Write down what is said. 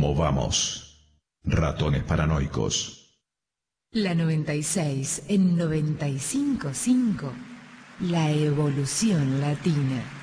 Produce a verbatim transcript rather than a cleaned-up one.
¿Cómo vamos? Ratones paranoicos. La noventa y seis en noventa y cinco punto cinco. La evolución latina.